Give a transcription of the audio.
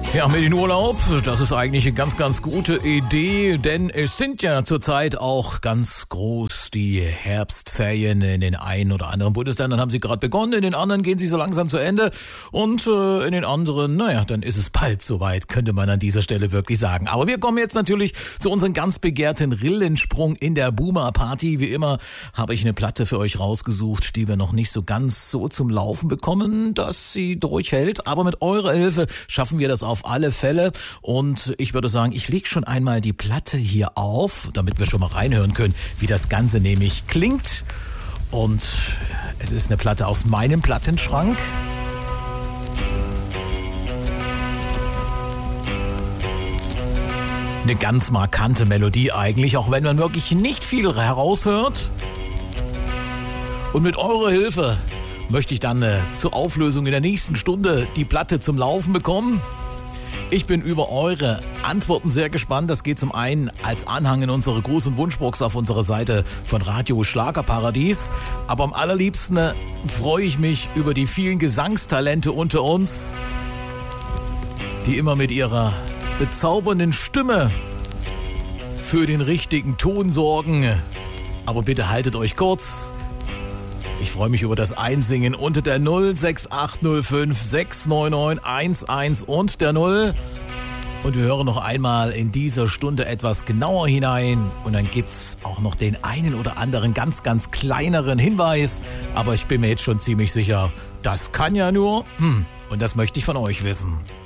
Ja, mit dem Urlaub, das ist eigentlich eine ganz, ganz gute Idee, denn es sind ja zurzeit auch ganz groß die Herbstferien in den einen oder anderen Bundesländern haben sie gerade begonnen, in den anderen gehen sie so langsam zu Ende und in den anderen, naja, dann ist es bald soweit, könnte man an dieser Stelle wirklich sagen. Aber wir kommen jetzt natürlich zu unserem ganz begehrten Rillensprung in der Boomer Party. Wie immer habe ich eine Platte für euch rausgesucht, die wir noch nicht so ganz so zum Laufen bekommen, dass sie durchhält, aber mit eurer Hilfe schaffen wir das auf alle Fälle und ich würde sagen, ich lege schon einmal die Platte hier auf, damit wir schon mal reinhören können, wie das Ganze nämlich klingt und es ist eine Platte aus meinem Plattenschrank. Eine ganz markante Melodie eigentlich, auch wenn man wirklich nicht viel heraushört. Und mit eurer Hilfe möchte ich dann zur Auflösung in der nächsten Stunde die Platte zum Laufen bekommen. Ich bin über eure Antworten sehr gespannt. Das geht zum einen als Anhang in unsere Gruß- und Wunschbox auf unserer Seite von Radio Schlagerparadies. Aber am allerliebsten freue ich mich über die vielen Gesangstalente unter uns, die immer mit ihrer bezaubernden Stimme für den richtigen Ton sorgen. Aber bitte haltet euch kurz. Ich freue mich über das Einsingen unter der 06805 699 11 und der 0. Und wir hören noch einmal in dieser Stunde etwas genauer hinein. Und dann gibt's auch noch den einen oder anderen ganz, ganz kleineren Hinweis. Aber ich bin mir jetzt schon ziemlich sicher, das kann ja nur. Und das möchte ich von euch wissen.